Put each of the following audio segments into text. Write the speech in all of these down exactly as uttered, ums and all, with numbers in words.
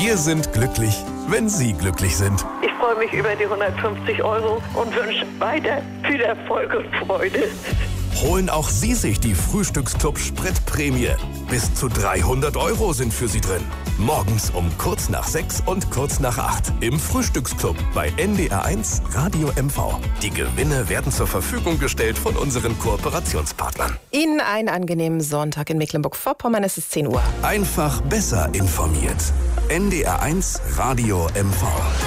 Wir sind glücklich, wenn Sie glücklich sind. Ich freue mich über die hundertfünfzig Euro und wünsche weiter viel Erfolg und Freude. Holen auch Sie sich die Frühstücksclub Spritprämie. Bis zu dreihundert Euro sind für Sie drin. Morgens um kurz nach sechs und kurz nach acht im Frühstücksclub bei N D R eins Radio M V. Die Gewinne werden zur Verfügung gestellt von unseren Kooperationspartnern. Ihnen einen angenehmen Sonntag in Mecklenburg-Vorpommern. Es ist zehn Uhr. Einfach besser informiert. N D R eins Radio M V.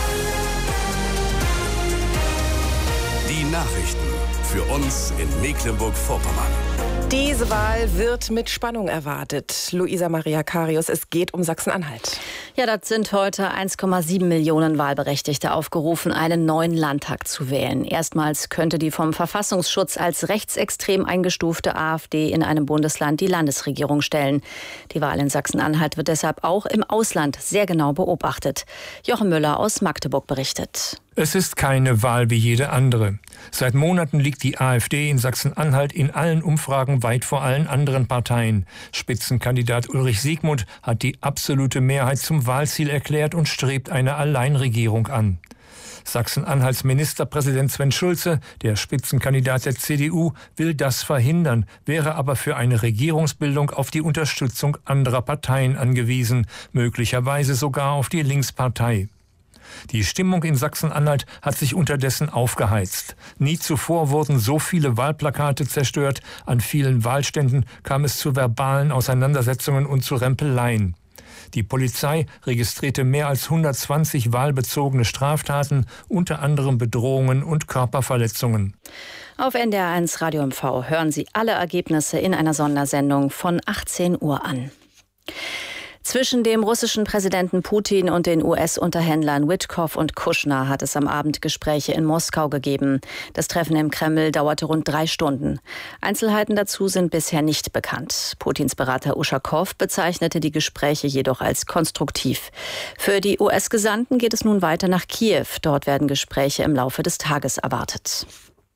Die Nachrichten für uns in Mecklenburg-Vorpommern. Diese Wahl wird mit Spannung erwartet. Luisa Maria Karius, es geht um Sachsen-Anhalt. Ja, das sind heute eins Komma sieben Millionen Wahlberechtigte aufgerufen, einen neuen Landtag zu wählen. Erstmals könnte die vom Verfassungsschutz als rechtsextrem eingestufte AfD in einem Bundesland die Landesregierung stellen. Die Wahl in Sachsen-Anhalt wird deshalb auch im Ausland sehr genau beobachtet. Jochen Müller aus Magdeburg berichtet. Es ist keine Wahl wie jede andere. Seit Monaten liegt die AfD in Sachsen-Anhalt in allen Umfragen weit vor allen anderen Parteien. Spitzenkandidat Ulrich Siegmund hat die absolute Mehrheit zum Wahlziel erklärt und strebt eine Alleinregierung an. Sachsen-Anhalts Ministerpräsident Sven Schulze, der Spitzenkandidat der C D U, will das verhindern, wäre aber für eine Regierungsbildung auf die Unterstützung anderer Parteien angewiesen, möglicherweise sogar auf die Linkspartei. Die Stimmung in Sachsen-Anhalt hat sich unterdessen aufgeheizt. Nie zuvor wurden so viele Wahlplakate zerstört. An vielen Wahlständen kam es zu verbalen Auseinandersetzungen und zu Rempeleien. Die Polizei registrierte mehr als hundertzwanzig wahlbezogene Straftaten, unter anderem Bedrohungen und Körperverletzungen. Auf N D R eins Radio M V hören Sie alle Ergebnisse in einer Sondersendung von achtzehn Uhr an. Zwischen dem russischen Präsidenten Putin und den U S-Unterhändlern Witkoff und Kushner hat es am Abend Gespräche in Moskau gegeben. Das Treffen im Kreml dauerte rund drei Stunden. Einzelheiten dazu sind bisher nicht bekannt. Putins Berater Uschakow bezeichnete die Gespräche jedoch als konstruktiv. Für die U S-Gesandten geht es nun weiter nach Kiew. Dort werden Gespräche im Laufe des Tages erwartet.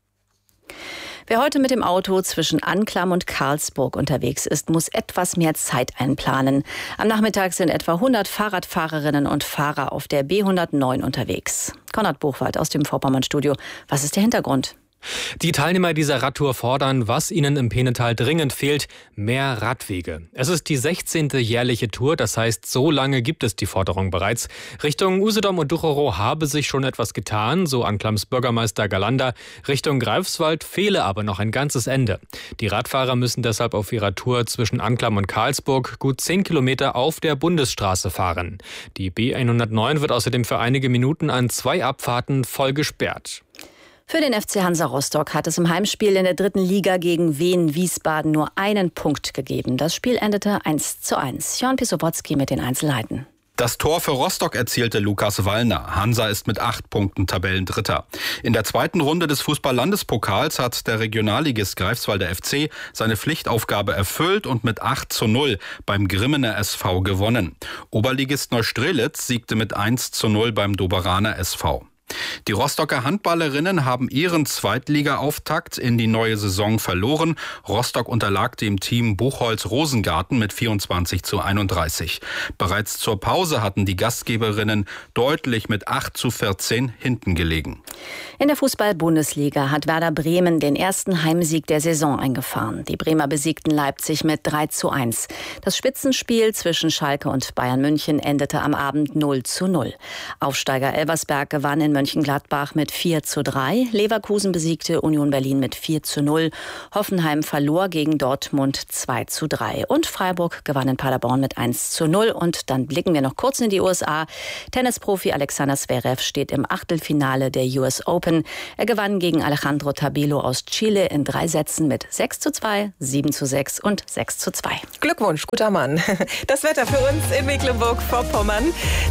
Wer heute mit dem Auto zwischen Anklam und Karlsburg unterwegs ist, muss etwas mehr Zeit einplanen. Am Nachmittag sind etwa hundert Fahrradfahrerinnen und Fahrer auf der B hundertneun unterwegs. Konrad Buchwald aus dem Vorpommern-Studio. Was ist der Hintergrund? Die Teilnehmer dieser Radtour fordern, was ihnen im Peenetal dringend fehlt, mehr Radwege. Es ist die sechzehnte jährliche Tour, das heißt, so lange gibt es die Forderung bereits. Richtung Usedom und Ducherow habe sich schon etwas getan, so Anklams Bürgermeister Galander. Richtung Greifswald fehle aber noch ein ganzes Ende. Die Radfahrer müssen deshalb auf ihrer Tour zwischen Anklam und Karlsburg gut zehn Kilometer auf der Bundesstraße fahren. Die B hundertneun wird außerdem für einige Minuten an zwei Abfahrten voll gesperrt. Für den F C Hansa Rostock hat es im Heimspiel in der dritten Liga gegen Wien Wiesbaden nur einen Punkt gegeben. Das Spiel endete eins zu eins. Jörn Pisowotzki mit den Einzelheiten. Das Tor für Rostock erzielte Lukas Wallner. Hansa ist mit acht Punkten Tabellendritter. In der zweiten Runde des Fußball-Landespokals hat der Regionalligist Greifswalder F C seine Pflichtaufgabe erfüllt und mit acht zu null beim Grimmener S V gewonnen. Oberligist Neustrelitz siegte mit eins zu null beim Doberaner S V. Die Rostocker Handballerinnen haben ihren Zweitliga-Auftakt in die neue Saison verloren. Rostock unterlag dem Team Buchholz-Rosengarten mit vierundzwanzig zu einunddreißig. Bereits zur Pause hatten die Gastgeberinnen deutlich mit acht zu vierzehn hinten gelegen. In der Fußball-Bundesliga hat Werder Bremen den ersten Heimsieg der Saison eingefahren. Die Bremer besiegten Leipzig mit drei zu eins. Das Spitzenspiel zwischen Schalke und Bayern München endete am Abend null zu null. Aufsteiger Elversberg gewann in Mönchengladbach mit vier zu drei. Leverkusen besiegte Union Berlin mit vier zu null. Hoffenheim verlor gegen Dortmund zwei zu drei. Und Freiburg gewann in Paderborn mit eins zu null. Und dann blicken wir noch kurz in die U S A. Tennisprofi Alexander Zverev steht im Achtelfinale der U S Open. Er gewann gegen Alejandro Tabilo aus Chile in drei Sätzen mit sechs zu zwei, sieben zu sechs und sechs zu zwei. Glückwunsch, guter Mann. Das Wetter für uns in Mecklenburg-Vorpommern.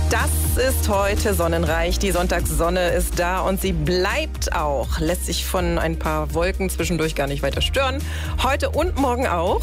Das ist heute sonnenreich. Die Sonntagssonne ist da und sie bleibt auch. Lässt sich von ein paar Wolken zwischendurch gar nicht weiter stören. Heute und morgen auch.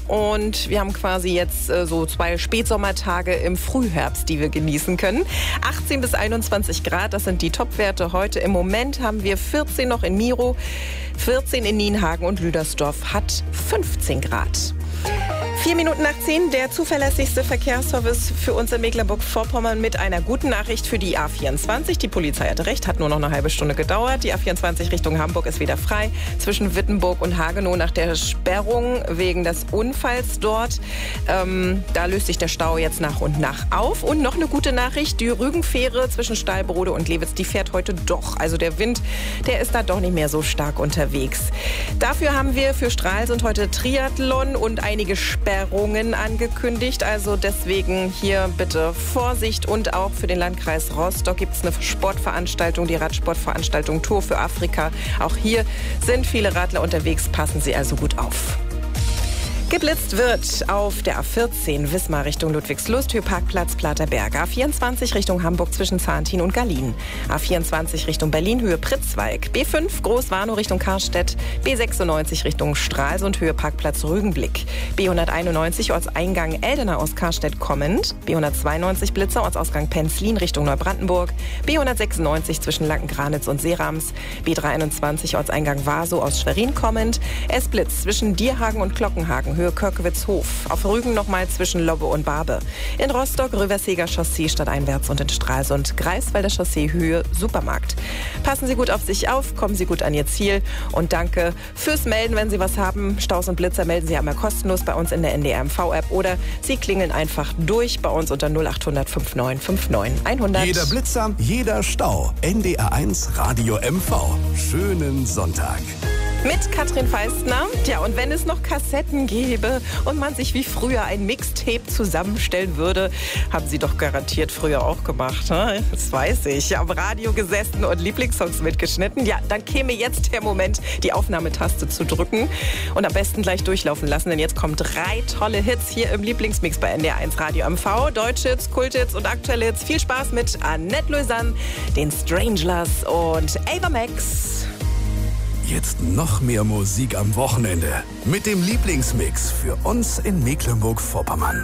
Und wir haben quasi jetzt äh, so zwei Spätsommertage im Frühherbst, die wir genießen können. achtzehn bis einundzwanzig Grad, das sind die Topwerte heute. Im Moment haben wir vierzehn noch in Miro, vierzehn in Nienhagen und Lüdersdorf hat fünfzehn Grad. Vier Minuten nach zehn, der zuverlässigste Verkehrsservice für uns in Mecklenburg-Vorpommern mit einer guten Nachricht für die A vierundzwanzig. Die Polizei hatte recht, hat nur noch eine halbe Stunde gedauert. Die A vierundzwanzig Richtung Hamburg ist wieder frei. Zwischen Wittenburg und Hagenow nach der Sperrung wegen des Unfalls dort. Ähm, da löst sich der Stau jetzt nach und nach auf. Und noch eine gute Nachricht, die Rügenfähre zwischen Stallbrode und Lewitz, die fährt heute doch. Also der Wind, der ist da doch nicht mehr so stark unterwegs. Dafür haben wir für Stralsund heute Triathlon und einige Sperrungen angekündigt. Also deswegen hier bitte Vorsicht. Und auch für den Landkreis Rostock gibt es eine Sportveranstaltung, die Radsportveranstaltung Tour für Afrika. Auch hier sind viele Radler unterwegs. Passen Sie also gut auf. Geblitzt wird auf der A vierzehn Wismar Richtung Ludwigslust, Höhe-Parkplatz Platerberg. A vierundzwanzig Richtung Hamburg zwischen Zahntin und Gallien. A vierundzwanzig Richtung Berlin, Höhe Pritzwalk. B fünf Groß-Warnow Richtung Karstedt. B sechsundneunzig Richtung Stralsund, Höhe Parkplatz Rügenblick. B hunderteinundneunzig Ortseingang Eldener aus Karstedt kommend. B hundertzweiundneunzig Blitzer Ortsausgang Penzlin Richtung Neubrandenburg. B hundertsechsundneunzig zwischen Lackengranitz und Seerams. B dreihunderteinundzwanzig Ortseingang Wasow aus Schwerin kommend. S-Blitz zwischen Dierhagen und Glockenhagen, Höhe Körkewitz-Hof. Auf Rügen nochmal zwischen Lobbe und Barbe. In Rostock Röverseger Chaussee stadteinwärts und in Stralsund Greifswalder Chaussee Höhe Supermarkt. Passen Sie gut auf sich auf, kommen Sie gut an Ihr Ziel und danke fürs Melden, wenn Sie was haben. Staus und Blitzer melden Sie einmal kostenlos bei uns in der N D R M V-App oder Sie klingeln einfach durch bei uns unter null achthundert neunundfünfzig neunundfünfzig hundert. Jeder Blitzer, jeder Stau. N D R eins Radio M V. Schönen Sonntag. Mit Katrin Feistner. Ja, und wenn es noch Kassetten gäbe und man sich wie früher ein Mixtape zusammenstellen würde, haben Sie doch garantiert früher auch gemacht. Ne? Das weiß ich. Am Radio gesessen und Lieblingssongs mitgeschnitten. Ja, dann käme jetzt der Moment, die Aufnahmetaste zu drücken und am besten gleich durchlaufen lassen, denn jetzt kommen drei tolle Hits hier im Lieblingsmix bei N D R eins Radio M V. Deutschhits, Kulthits und aktuelle Hits. Viel Spaß mit Annette Lausanne, den Stranglers und Ava Max. Jetzt noch mehr Musik am Wochenende mit dem Lieblingsmix für uns in Mecklenburg-Vorpommern.